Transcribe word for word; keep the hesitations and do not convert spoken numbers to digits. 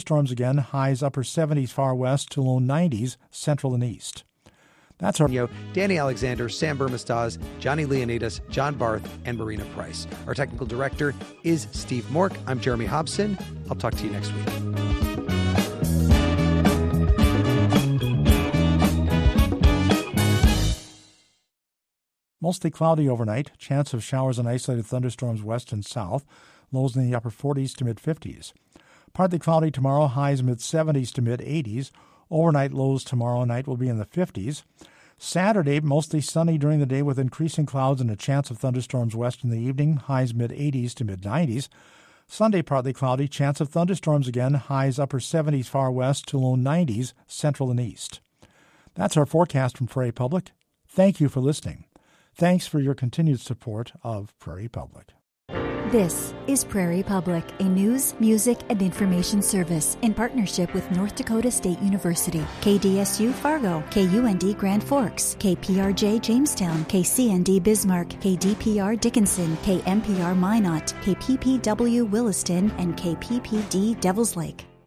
thunderstorms again, highs upper seventies far west to low nineties central and east. That's our... Danny Alexander, Sam Burmistaz, Johnny Leonidas, John Barth, and Marina Price. Our technical director is Steve Mork. I'm Jeremy Hobson. I'll talk to you next week. Mostly cloudy overnight. Chance of showers and isolated thunderstorms west and south. Lows in the upper forties to mid-fifties. Partly cloudy tomorrow. Highs mid-seventies to mid-eighties. Overnight lows tomorrow night will be in the fifties. Saturday, mostly sunny during the day with increasing clouds and a chance of thunderstorms west in the evening. Highs mid-eighties to mid-nineties. Sunday, partly cloudy. Chance of thunderstorms again. Highs upper seventies far west to low nineties central and east. That's our forecast from Prairie Public. Thank you for listening. Thanks for your continued support of Prairie Public. This is Prairie Public, a news, music, and information service in partnership with North Dakota State University, K D S U Fargo, K U N D Grand Forks, K P R J Jamestown, K C N D Bismarck, K D P R Dickinson, K M P R Minot, K P P W Williston, and K P P D Devils Lake.